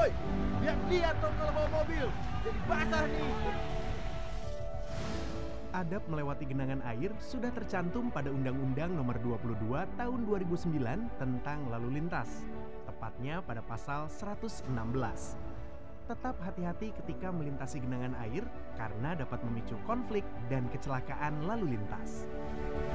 Woi, lihat dong kalau bawa mobil. Jadi basah nih. Adab melewati genangan air sudah tercantum pada Undang-Undang Nomor 22 Tahun 2009 tentang lalu lintas, tepatnya pada pasal 116. Tetap hati-hati ketika melintasi genangan air karena dapat memicu konflik dan kecelakaan lalu lintas.